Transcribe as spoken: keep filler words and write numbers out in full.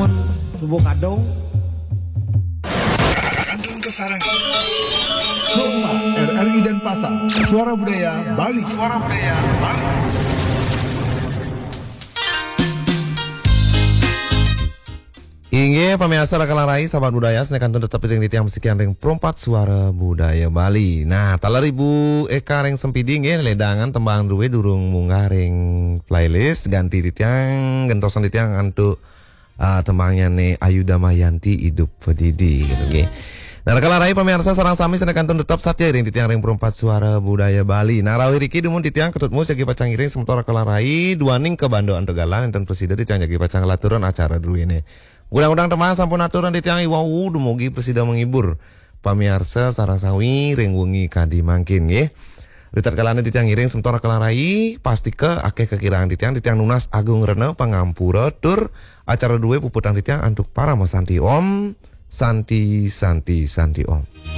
mun tubuh kadong Kantun Kesarang Hormat R R I dan Pasar, Suara Budaya Bali. Suara Budaya Bali. Inge pemirsa rakalan rai sahabat budaya senekan tetap ring di tiang sekian ring perempat Suara Budaya Bali. Nah, tala ribu eka ring sempidi nge ledangan tembang duwe durung munggah ring playlist ganti di tiang gentosan di tiang antu uh, tembangnya nih Ayu Damayanti Hidup Pedidi gitu nge. Nah, rakalan rai pemirsa sarang sami senekan tetap satya ring di tiang ring perempat Suara Budaya Bali. Nah, rawi riki dumun di tiang ketutmu segi pacang iring sementara rakalan rai dua ning ke Bando Antegalan enten presiden di tiang jagi pacang laturan acara dulu ini. Udang-udang teman sampun aturan ditiangi wau dumugi presida menghibur pamirsa sarasawi ring wengi kadi mangkin nggih. Ritar kalane ditiang iring sementara kelarai pasti ke akeh kekiraan ditiang ditiang nunas agung rena pangampura tur acara duwe puputan ditiang antuk para masanti om santi santi santi om.